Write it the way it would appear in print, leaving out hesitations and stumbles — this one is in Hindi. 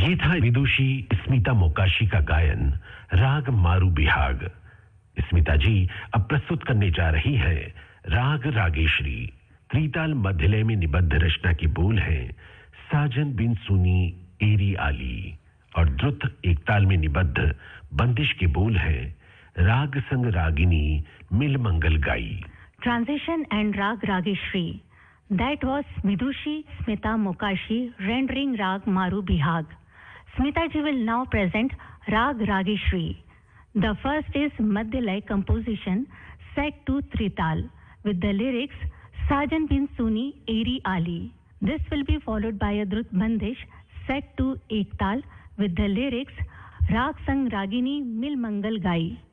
ये था विदुषी स्मिता मोकाशी का गायन राग मारू बिहाग। स्मिता जी अब प्रस्तुत करने जा रही हैं राग रागेश्वरी। त्रिताल मध्यलय में निबद्ध रचना की बोल है साजन बिन सुनी एरी आली और द्रुत एक ताल में निबद्ध बंदिश के बोल है राग संग रागिनी मिल मंगल गाई। Transition and Rag Rageshri. That was Vidushi Smita Mokashi rendering Rag Maru Bihag. Smita ji will now present Rag Rageshri. The first is Madhyalay composition set to Trital with the lyrics Sajan bin Suni Eri Ali. This will be followed by a Drut Bandish set to Ektal with the lyrics Rag Sang Ragini Mil Mangal Gai.